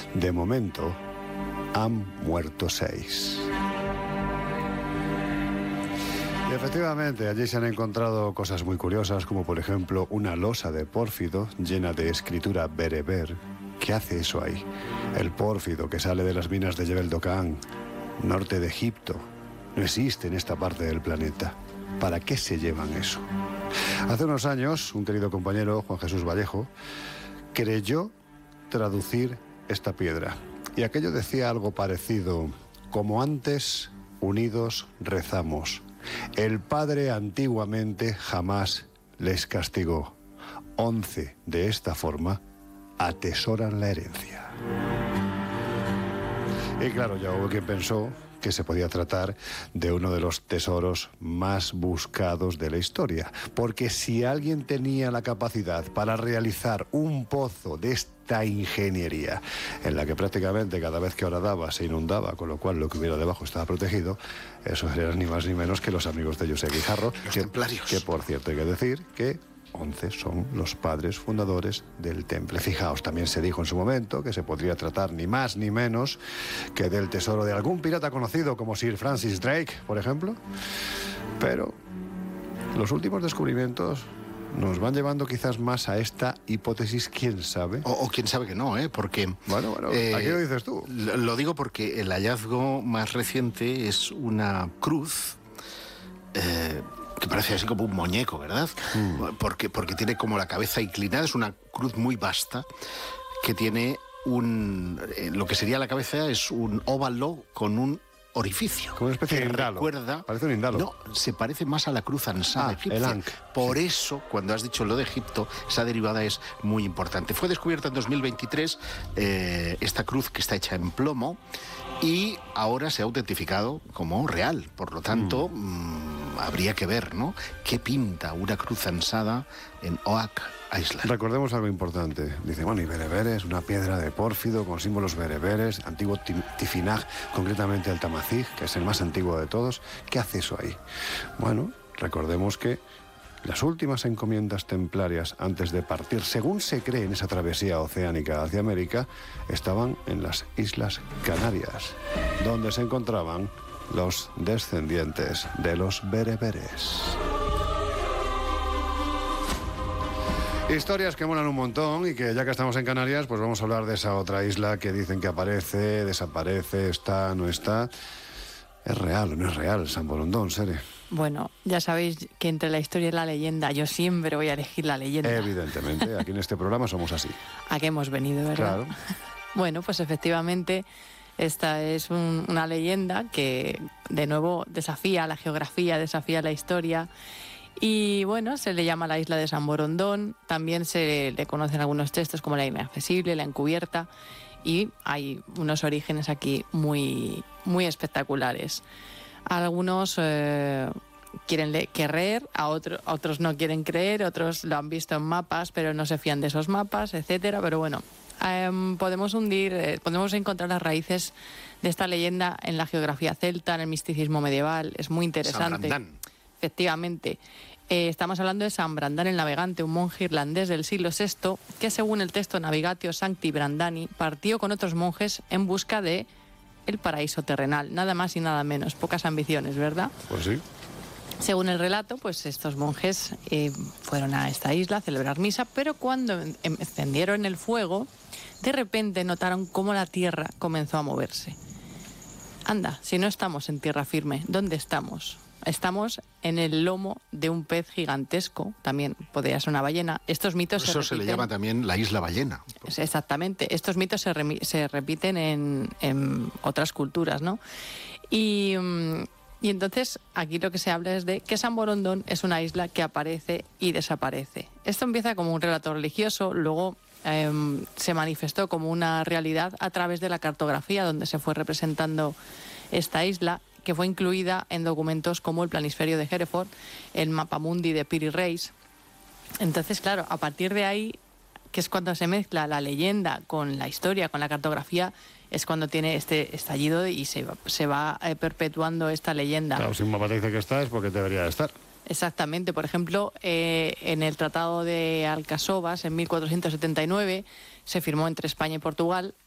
De momento, han muerto 6. Y efectivamente, allí se han encontrado cosas muy curiosas, como por ejemplo una losa de pórfido llena de escritura bereber. ¿Qué hace eso ahí? El pórfido que sale de las minas de Jebel Dokaan, norte de Egipto, no existe en esta parte del planeta. ¿Para qué se llevan eso? Hace unos años, un querido compañero, Juan Jesús Vallejo, creyó traducir esta piedra. Y aquello decía algo parecido: como antes, unidos rezamos. El Padre antiguamente jamás les castigó. 11 de esta forma atesoran la herencia. Y claro, ya hubo quien pensó que se podía tratar de uno de los tesoros más buscados de la historia. Porque si alguien tenía la capacidad para realizar un pozo de esta ingeniería, en la que prácticamente cada vez que horadaba se inundaba, con lo cual lo que hubiera debajo estaba protegido, esos eran ni más ni menos que los amigos de José Guijarro, los templarios. Que por cierto hay que decir que 11 son los padres fundadores del Temple. Fijaos, también se dijo en su momento que se podría tratar ni más ni menos que del tesoro de algún pirata conocido como Sir Francis Drake, por ejemplo. Pero los últimos descubrimientos nos van llevando quizás más a esta hipótesis, quién sabe. O quién sabe que no, porque... Bueno, ¿a qué lo dices tú? Lo digo porque el hallazgo más reciente es una cruz... que parece así como un muñeco, ¿verdad? Porque tiene como la cabeza inclinada, es una cruz muy vasta, que tiene lo que sería la cabeza es un óvalo con un orificio. Como una especie de indalo. Recuerda, parece un indalo. No, se parece más a la cruz ansá egipcia. El Ankh. Por eso, cuando has dicho lo de Egipto, esa derivada es muy importante. Fue descubierta en 2023 esta cruz, que está hecha en plomo, y ahora se ha autentificado como real. Por lo tanto, habría que ver, ¿no?, qué pinta una cruz ansada en Oak Island. Recordemos algo importante. Dice, bueno, y bereberes, una piedra de pórfido con símbolos bereberes, antiguo Tifinag, concretamente el Tamazig, que es el más antiguo de todos. ¿Qué hace eso ahí? Bueno, recordemos que las últimas encomiendas templarias antes de partir, según se cree en esa travesía oceánica hacia América, estaban en las Islas Canarias, donde se encontraban los descendientes de los bereberes. Historias que molan un montón y que ya que estamos en Canarias, pues vamos a hablar de esa otra isla que dicen que aparece, desaparece, está, no está. ¿Es real o no es real San Borondón, Sere? Bueno, ya sabéis que entre la historia y la leyenda yo siempre voy a elegir la leyenda. Evidentemente, aquí en este programa somos así. ¿A qué hemos venido, verdad? Claro. Bueno, pues efectivamente esta es una leyenda que de nuevo desafía la geografía, desafía la historia. Y bueno, se le llama la isla de San Borondón, también se le conocen algunos textos como la inaccesible, la encubierta, y hay unos orígenes aquí muy, muy espectaculares. Algunos quieren creer, a otros no quieren creer, otros lo han visto en mapas pero no se fían de esos mapas, etcétera. Pero bueno, podemos encontrar las raíces de esta leyenda en la geografía celta, en el misticismo medieval. Es muy interesante. San Brandán. Efectivamente. Estamos hablando de San Brandán el Navegante, un monje irlandés del siglo VI, que según el texto Navigatio Sancti Brandani, partió con otros monjes en busca de el paraíso terrenal, nada más y nada menos. Pocas ambiciones, ¿verdad? Pues sí. Según el relato, pues estos monjes fueron a esta isla a celebrar misa, pero cuando encendieron el fuego, de repente notaron cómo la tierra comenzó a moverse. Anda, si no estamos en tierra firme, ¿dónde estamos? Estamos en el lomo de un pez gigantesco, también podría ser una ballena. Estos mitos Eso se le llama también la isla ballena. Exactamente. Estos mitos se repiten en otras culturas, ¿no? Y entonces aquí lo que se habla es de que San Borondón es una isla que aparece y desaparece. Esto empieza como un relato religioso, luego se manifestó como una realidad a través de la cartografía, donde se fue representando esta isla, que fue incluida en documentos como el Planisferio de Hereford, el Mapamundi de Piri Reis. Entonces, claro, a partir de ahí, que es cuando se mezcla la leyenda con la historia, con la cartografía, es cuando tiene este estallido y se va perpetuando esta leyenda. Claro, si un mapa te dice que está, es porque debería de estar. Exactamente. Por ejemplo, en el Tratado de Alcasovas, en 1479, se firmó entre España y Portugal